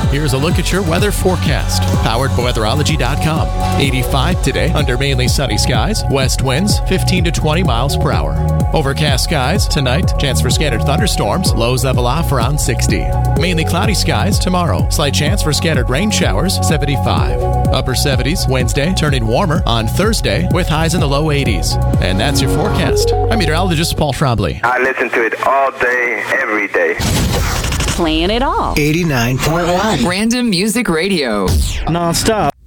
here's a look at your weather forecast. Powered by Weatherology.com. 85 today under mainly sunny skies. West winds 15 to 20 miles per hour. Overcast skies tonight. Chance for scattered thunderstorms. Lows level off around 60. Mainly cloudy skies tomorrow. Slight chance for scattered rain showers 75. Upper 70s Wednesday, turning warmer on Thursday with highs in the low 80s. And that's your forecast. I'm meteorologist Paul Trombley. I listen to it all day, every day. Playing it all. 89.1. Random Music Radio. Non-stop.